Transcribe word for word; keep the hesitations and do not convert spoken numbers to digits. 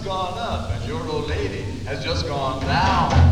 gone up and your old lady has just gone down.